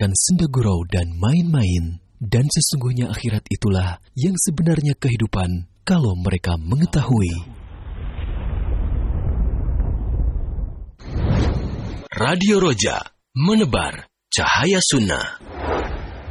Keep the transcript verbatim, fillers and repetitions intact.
mendengarkan senda gurau dan main-main. Dan sesungguhnya akhirat itulah yang sebenarnya kehidupan kalau mereka mengetahui. Radio Roja, menebar cahaya sunnah.